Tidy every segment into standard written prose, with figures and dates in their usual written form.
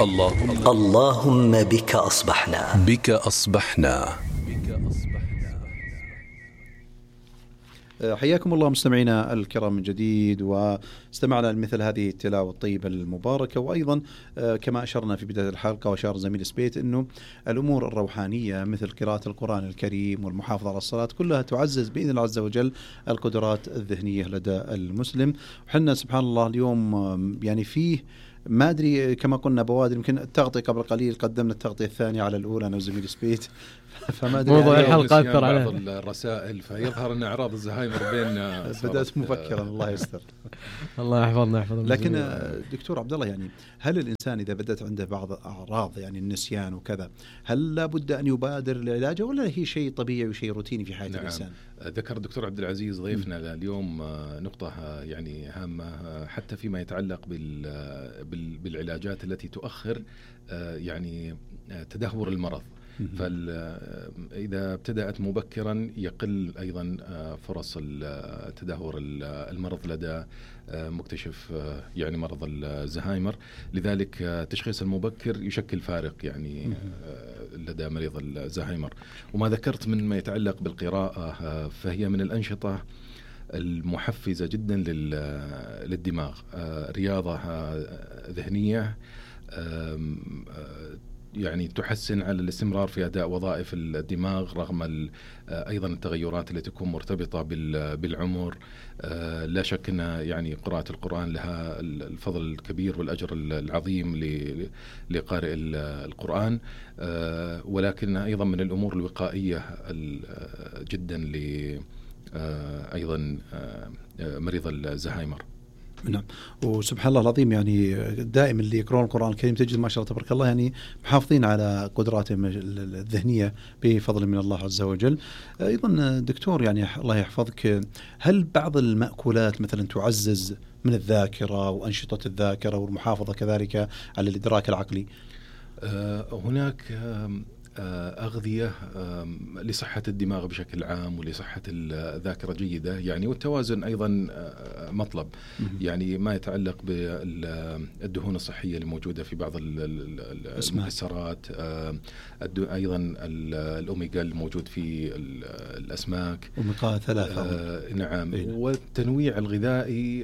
اللهم بك أصبحنا. بك أصبحنا. حياكم الله مستمعينا الكرام من جديد، واستمعنا لمثل هذه التلاوة الطيبة المباركة. وأيضا كما أشرنا في بداية الحلقة وأشار زميل سبيت أنه الأمور الروحانية مثل قراءة القرآن الكريم والمحافظة على الصلاة كلها تعزز بإذن الله عز وجل القدرات الذهنية لدى المسلم. وحنا سبحان الله اليوم يعني فيه ما أدري كما قلنا بوادر، يمكن التغطية قبل قليل قدمنا التغطية الثانية على الأولى أنا وزميل سبيت، فما أدري موضوع الحلقة أكثر على بعض الرسائل، فيظهر أن أعراض الزهايمر بين بدأت مفكرا الله يستر. الله يحفظنا. لكن دكتور عبد الله، يعني هل الإنسان إذا بدأت عنده بعض أعراض يعني النسيان وكذا، هل لابد أن يبادر لعلاجه ولا هي شيء طبيعي وشيء روتيني في حياة الإنسان؟ ذكر الدكتور عبد العزيز ضيفنا اليوم نقطة يعني هامة حتى فيما يتعلق بالعلاجات التي تؤخر يعني تدهور المرض. فإذا ابتدأت مبكرا يقل أيضا فرص تدهور المرض لدى مكتشف يعني مرض الزهايمر. لذلك تشخيص المبكر يشكل فارق يعني لدى مريض الزهايمر. وما ذكرت من ما يتعلق بالقراءة فهي من الأنشطة المحفزة جدا للدماغ، رياضة ذهنية يعني تحسن على الاستمرار في أداء وظائف الدماغ رغم أيضا التغيرات التي تكون مرتبطة بالعمر. لا شك أن يعني قراءة القرآن لها الفضل الكبير والأجر العظيم لقارئ القرآن، ولكن أيضا من الأمور الوقائية جدا أيضا مريض الزهايمر. نعم. وسبحان الله العظيم يعني دائما اللي يقرون القرآن الكريم تجد ما شاء الله تبارك الله يعني محافظين على قدراتهم الذهنية بفضل من الله عز وجل. أيضا دكتور يعني الله يحفظك، هل بعض المأكولات مثلا تعزز من الذاكرة وأنشطة الذاكرة والمحافظة كذلك على الإدراك العقلي؟ هناك أغذية لصحة الدماغ بشكل عام ولصحة الذاكرة جيدة يعني، والتوازن أيضا مطلب. يعني ما يتعلق بالدهون الصحية اللي موجودة في بعض المكسرات، أيضا الأوميغا الموجود في الأسماك، أوميغا 3. نعم. والتنويع الغذائي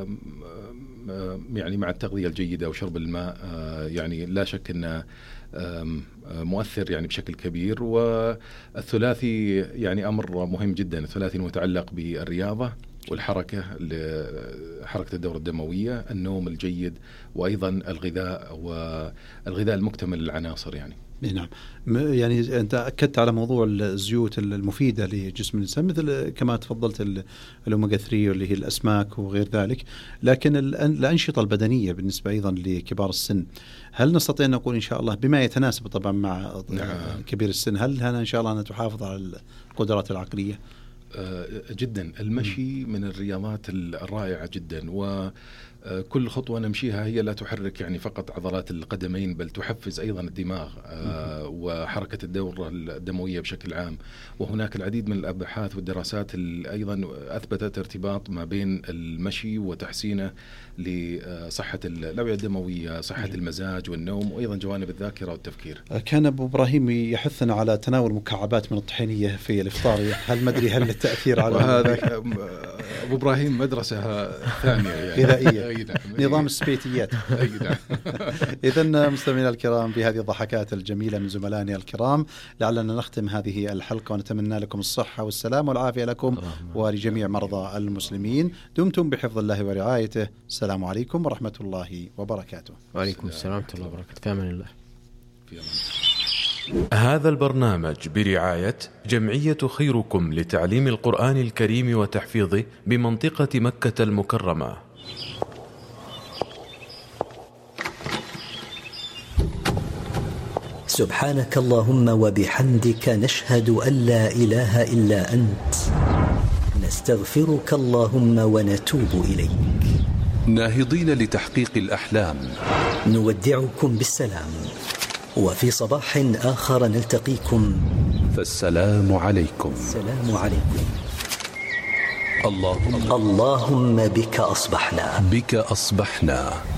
يعني مع التغذية الجيدة وشرب الماء يعني لا شك أن مؤثر يعني بشكل كبير. والثلاثي يعني أمر مهم جدا، الثلاثي المتعلق بالرياضة والحركة، حركة الدورة الدموية، النوم الجيد، وأيضا الغذاء المكتمل للعناصر يعني. نعم. يعني أنت أكدت على موضوع الزيوت المفيدة لجسم الإنسان مثل كما تفضلت الأوميغا 3 واللي هي الأسماك وغير ذلك، لكن الأنشطة البدنية بالنسبة أيضا لكبار السن، هل نستطيع أن نقول إن شاء الله بما يتناسب طبعا مع كبير السن، هل إن شاء الله أن تحافظ على القدرات العقلية؟ جدا. المشي من الرياضات الرائعة جدا، وكل خطوة نمشيها هي لا تحرك يعني فقط عضلات القدمين بل تحفز أيضا الدماغ وحركة الدورة الدموية بشكل عام. وهناك العديد من الأبحاث والدراسات أيضا أثبتت ارتباط ما بين المشي وتحسينه لصحة الأوعية الدموية، صحة المزاج والنوم، وأيضا جوانب الذاكرة والتفكير. كان أبو إبراهيم يحثنا على تناول مكعبات من الطحينية في الإفطار، هل مدري هل التأثير على هذا أبو إبراهيم مدرسة ثانية يعني غذائية، نظام السبيتيات. إذن مستمعينا الكرام بهذه الضحكات الجميلة من زملائنا الكرام لعلنا نختم هذه الحلقة، ونتمنى لكم الصحة والسلام والعافية لكم ولجميع مرضى المسلمين. دمتم بحفظ الله ورعايته. السلام عليكم ورحمة الله وبركاته. وعليكم السلام ورحمة الله وبركاته. في أمان الله. هذا البرنامج برعاية جمعية خيركم لتعليم القرآن الكريم وتحفيظه بمنطقة مكة المكرمة. سبحانك اللهم وبحمدك، نشهد أن لا إله إلا أنت، نستغفرك اللهم ونتوب إليك. ناهضين لتحقيق الأحلام، نودعكم بالسلام، وفي صباح آخر نلتقيكم، فالسلام عليكم. السلام عليكم. اللهم بك أصبحنا. بك أصبحنا.